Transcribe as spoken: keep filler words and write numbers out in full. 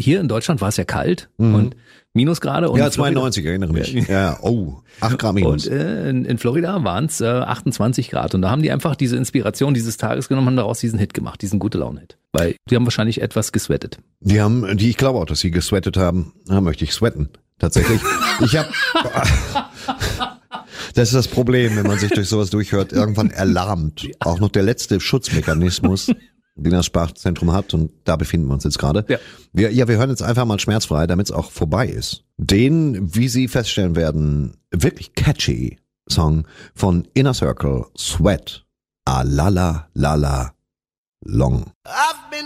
hier in Deutschland war es ja kalt mhm. und Minusgrade. Und ja, zweiundneunzig, erinnere mich. Ja, oh, acht Grad minus. Und äh, in, in Florida waren es äh, achtundzwanzig Grad. Und da haben die einfach diese Inspiration dieses Tages genommen und daraus diesen Hit gemacht, diesen Gute-Laune-Hit. Weil die haben wahrscheinlich etwas gesweatet. Die haben, die ich glaube auch, dass sie gesweatet haben. Da möchte ich sweaten, tatsächlich. Ich habe... Das ist das Problem, wenn man sich durch sowas durchhört, irgendwann erlahmt. Ja. Auch noch der letzte Schutzmechanismus, den das Sprachzentrum hat, und da befinden wir uns jetzt gerade. Ja. Wir, ja, wir hören jetzt einfach mal schmerzfrei, damit es auch vorbei ist. Den, wie Sie feststellen werden, wirklich catchy Song von Inner Circle, Sweat, A Lala Lala Long. I've been